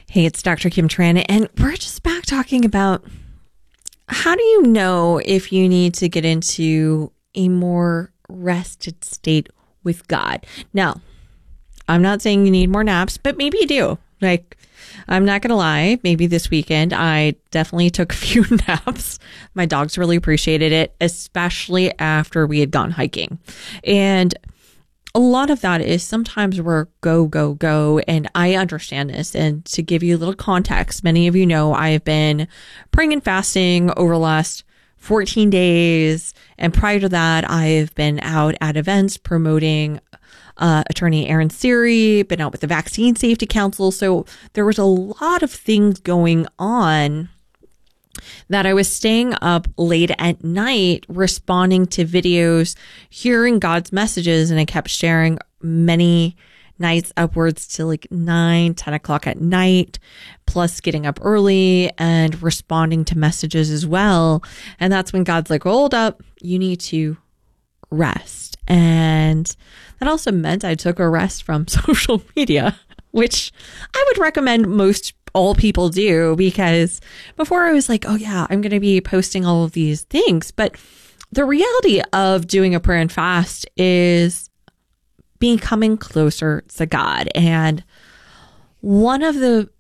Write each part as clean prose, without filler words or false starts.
Hey, it's Dr. Kim Tran, and we're just back talking about how do you know if you need to get into a more rested state with God? Now, I'm not saying you need more naps, but maybe you do. Like, I'm not going to lie. Maybe this weekend, I definitely took a few naps. My dogs really appreciated it, especially after we had gone hiking. And a lot of that is sometimes we're go, go, go. And I understand this. And to give you a little context, many of you know I have been praying and fasting over the last 14 days. And prior to that, I've been out at events promoting attorney Aaron Siri, been out with the Vaccine Safety Council. So there was a lot of things going on that I was staying up late at night, responding to videos, hearing God's messages. And I kept sharing many nights upwards to like 9, 10 o'clock at night, plus getting up early and responding to messages as well. And that's when God's like, hold up, you need to rest. And that also meant I took a rest from social media, which I would recommend all people do, because before I was like, oh yeah, I'm going to be posting all of these things. But the reality of doing a prayer and fast is becoming closer to God. And one of the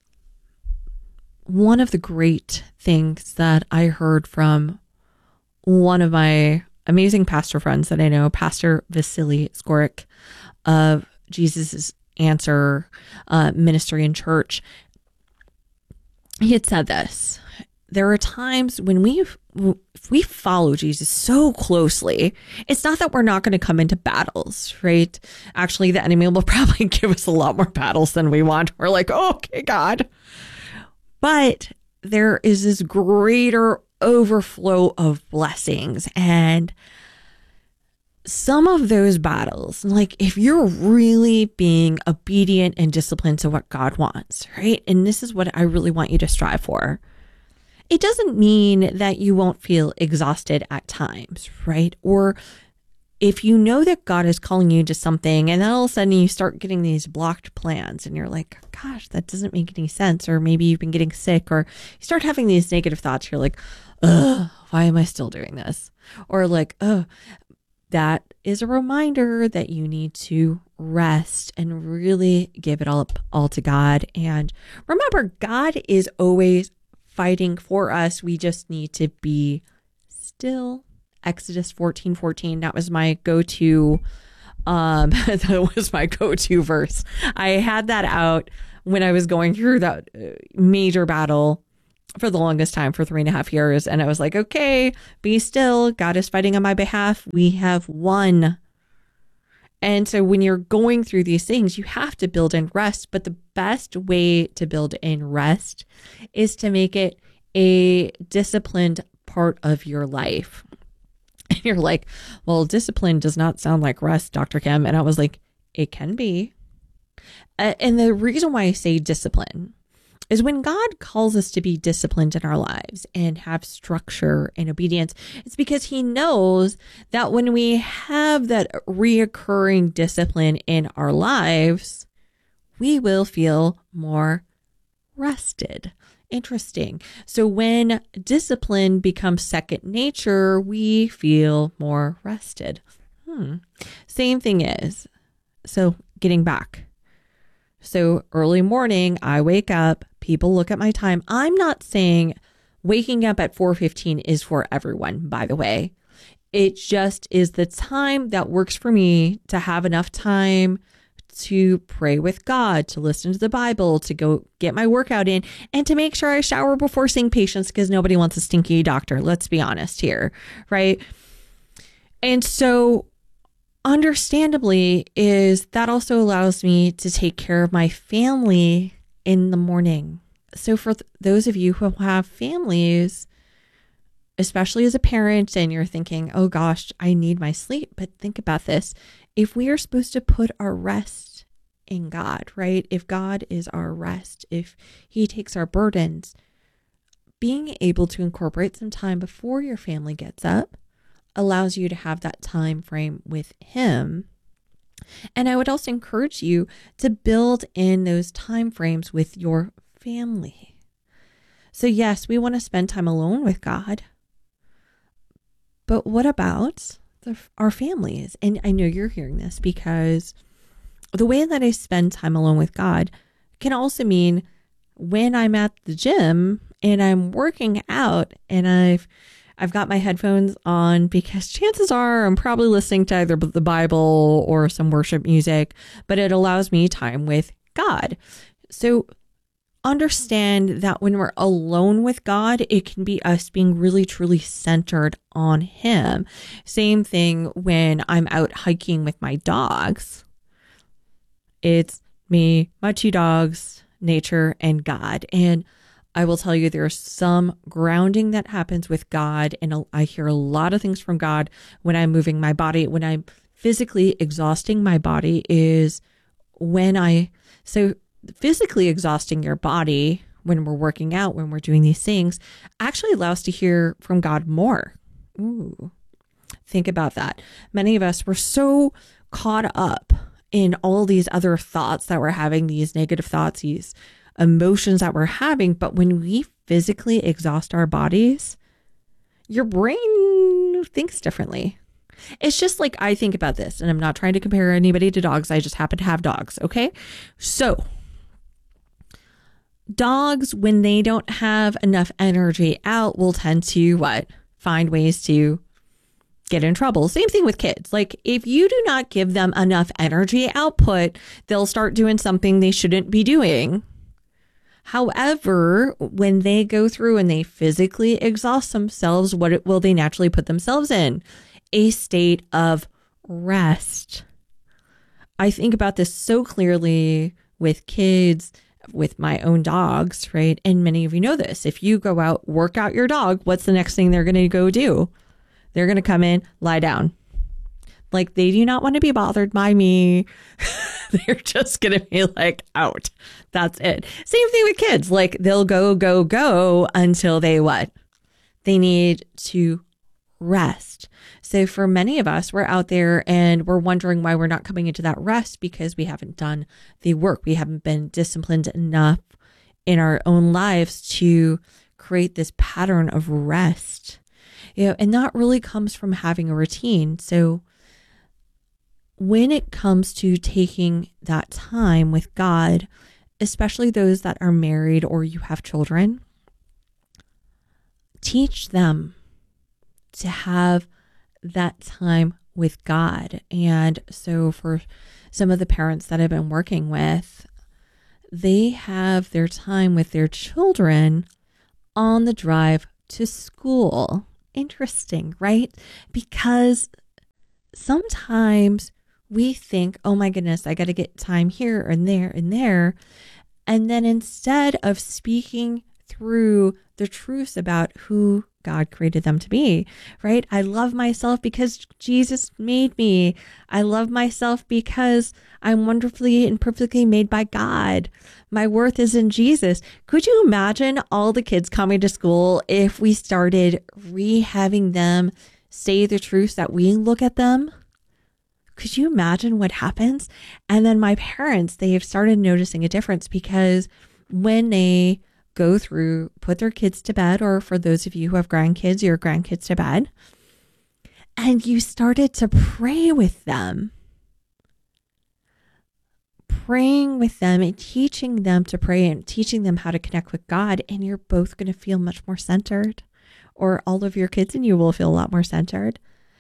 great things that I heard from one of my amazing pastor friends that I know, Pastor Vasily Skorik of Jesus' Answer Ministry and Church, he had said this: there are times when if we follow Jesus so closely, it's not that we're not going to come into battles, right? Actually, the enemy will probably give us a lot more battles than we want. We're like, oh, okay, God. But there is this greater overflow of blessings. And some of those battles, like if you're really being obedient and disciplined to what God wants, right? And this is what I really want you to strive for. It doesn't mean that you won't feel exhausted at times, right? Or if you know that God is calling you to something and then all of a sudden you start getting these blocked plans and you're like, gosh, that doesn't make any sense. Or maybe you've been getting sick, or you start having these negative thoughts. You're like, ugh, why am I still doing this? Or like, oh, that is a reminder that you need to rest and really give it all to God. And remember, God is always fighting for us. We just need to be still. Exodus 14:14. That was my go-to. That was my go-to verse. I had that out when I was going through that major battle for the longest time, for 3.5 years. And I was like, okay, be still. God is fighting on my behalf. We have won. And so when you're going through these things, you have to build in rest. But the best way to build in rest is to make it a disciplined part of your life. And you're like, well, discipline does not sound like rest, Dr. Kim. And I was like, it can be. And the reason why I say discipline is when God calls us to be disciplined in our lives and have structure and obedience, it's because he knows that when we have that reoccurring discipline in our lives, we will feel more rested. Interesting. So when discipline becomes second nature, we feel more rested. Same thing is, so getting back. So early morning, I wake up, people look at my time. I'm not saying waking up at 4:15 is for everyone, by the way. It just is the time that works for me to have enough time to pray with God, to listen to the Bible, to go get my workout in, and to make sure I shower before seeing patients, because nobody wants a stinky doctor. Let's be honest here, right? And so understandably is that also allows me to take care of my family in the morning. So for those of you who have families, especially as a parent, and you're thinking, oh gosh, I need my sleep. But think about this. If we are supposed to put our rest in God, right? If God is our rest, if he takes our burdens, being able to incorporate some time before your family gets up allows you to have that time frame with him And I would also encourage you to build in those time frames with your family. So yes, we want to spend time alone with God, but what about our families? And I know you're hearing this because the way that I spend time alone with God can also mean when I'm at the gym and I'm working out and I've got my headphones on, because chances are I'm probably listening to either the Bible or some worship music, but it allows me time with God. So understand that when we're alone with God, it can be us being really, truly centered on Him. Same thing when I'm out hiking with my dogs. It's me, my two dogs, nature, and God. And I will tell you, there's some grounding that happens with God. And I hear a lot of things from God when I'm moving my body. When I'm physically exhausting my body is so physically exhausting your body when we're working out, when we're doing these things, actually allows to hear from God more. Ooh, think about that. Many of us were so caught up in all these other thoughts that we're having, these negative thoughts, these emotions that we're having. But when we physically exhaust our bodies, your brain thinks differently. It's just like, I think about this, and I'm not trying to compare anybody to dogs. I just happen to have dogs. Okay. So dogs, when they don't have enough energy out, will tend to find ways to get in trouble. Same thing with kids. Like, if you do not give them enough energy output, they'll start doing something they shouldn't be doing. However, when they go through and they physically exhaust themselves, what will they naturally put themselves in? A state of rest. I think about this so clearly with kids, with my own dogs, right? And many of you know this. If you go out, work out your dog, what's the next thing they're going to go do? They're going to come in, lie down. Like, they do not want to be bothered by me. They're just going to be like, out. That's it. Same thing with kids. Like, they'll go until they what? They need to rest. So for many of us, we're out there and we're wondering why we're not coming into that rest, because we haven't done the work. We haven't been disciplined enough in our own lives to create this pattern of rest. And that really comes from having a routine. So when it comes to taking that time with God, especially those that are married or you have children, teach them to have that time with God. And so for some of the parents that I've been working with, they have their time with their children on the drive to school. Interesting, right? Because sometimes we think, oh my goodness, I got to get time here and there and there. And then instead of speaking through the truths about who God created them to be, right? I love myself because Jesus made me. I love myself because I'm wonderfully and perfectly made by God. My worth is in Jesus. Could you imagine all the kids coming to school if we started having them say the truths that we look at them? Could you imagine what happens? And then my parents, they have started noticing a difference, because when they go through, put their kids to bed, or for those of you who have grandkids, your grandkids to bed, and you started to pray with them, praying with them and teaching them to pray and teaching them how to connect with God, and you're both going to feel much more centered, or all of your kids and you will feel a lot more centered.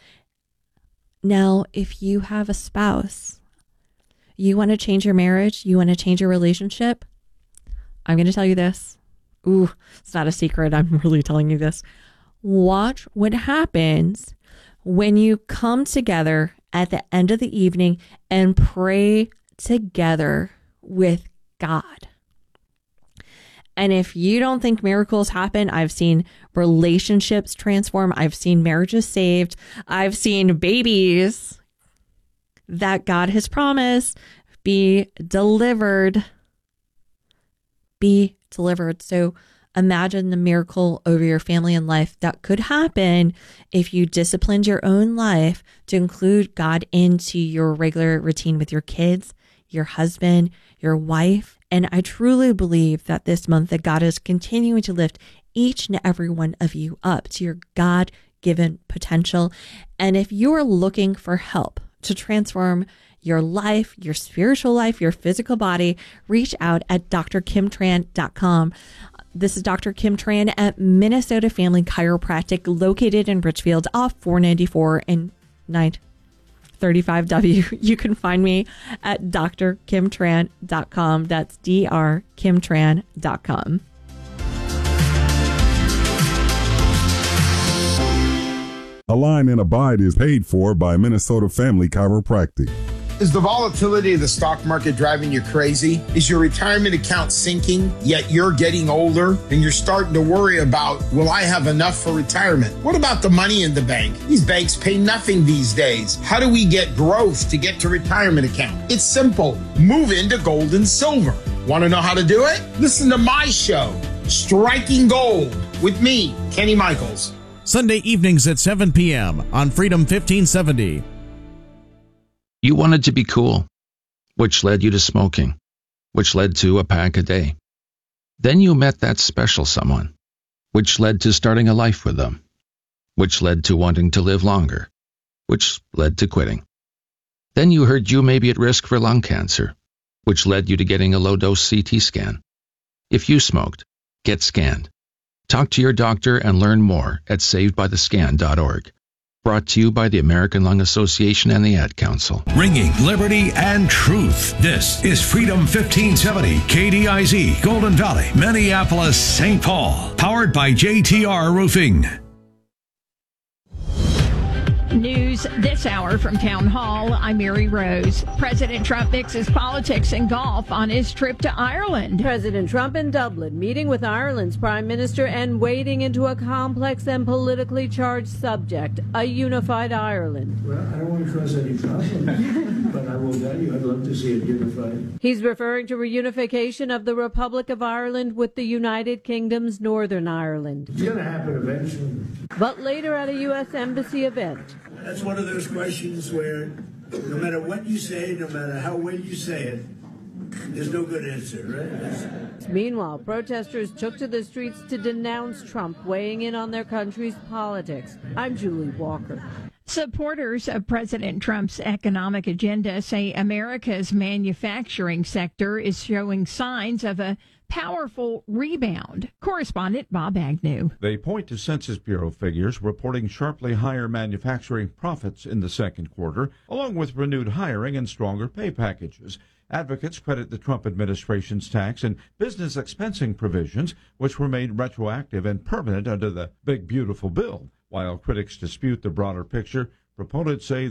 Now, if you have a spouse, you want to change your marriage, you want to change your relationship, I'm going to tell you this. Ooh, it's not a secret. I'm really telling you this. Watch what happens when you come together at the end of the evening and pray together with God. And if you don't think miracles happen, I've seen relationships transform. I've seen marriages saved. I've seen babies that God has promised be delivered. So Imagine the miracle over your family and life that could happen if you disciplined your own life to include God into your regular routine with your kids, your husband, your wife. And I truly believe that this month that God is continuing to lift each and every one of you up to your God-given potential. And if you're looking for help to transform your life, your spiritual life, your physical body, reach out at drkimtran.com. This is Dr. Kim Tran at Minnesota Family Chiropractic, located in Richfield off 494 and 935W. You can find me at drkimtran.com. That's drkimtran.com. Align and Abide is paid for by Minnesota Family Chiropractic. Is the volatility of the stock market driving you crazy? Is your retirement account sinking, yet you're getting older and you're starting to worry about, will I have enough for retirement? What about the money in the bank? These banks pay nothing these days. How do we get growth to get to retirement account? It's simple. Move into gold and silver. Want to know how to do it? Listen to my show, Striking Gold, with me, Kenny Michaels. Sunday evenings at 7 p.m. on Freedom 1570. You wanted to be cool, which led you to smoking, which led to a pack a day. Then you met that special someone, which led to starting a life with them, which led to wanting to live longer, which led to quitting. Then you heard you may be at risk for lung cancer, which led you to getting a low-dose CT scan. If you smoked, get scanned. Talk to your doctor and learn more at savedbythescan.org. Brought to you by the American Lung Association and the Ad Council. Ringing liberty and truth. This is Freedom 1570, KDIZ, Golden Valley, Minneapolis, St. Paul. Powered by JTR Roofing. News this hour from Town Hall. I'm Mary Rose. President Trump mixes politics and golf on his trip to Ireland. President Trump in Dublin, meeting with Ireland's prime minister and wading into a complex and politically charged subject, a unified Ireland. Well, I don't want to cause any problems, but I will tell you, I'd love to see it unified. He's referring to reunification of the Republic of Ireland with the United Kingdom's Northern Ireland. It's going to happen eventually. But later at a U.S. Embassy event. That's one of those questions where no matter what you say, no matter how well you say it, there's no good answer, right? Meanwhile, protesters took to the streets to denounce Trump weighing in on their country's politics. I'm Julie Walker. Supporters of President Trump's economic agenda say America's manufacturing sector is showing signs of a powerful rebound. Correspondent Bob Agnew. They point to Census Bureau figures reporting sharply higher manufacturing profits in the second quarter, along with renewed hiring and stronger pay packages. Advocates credit the Trump administration's tax and business expensing provisions, which were made retroactive and permanent under the Big Beautiful Bill. While critics dispute the broader picture, proponents say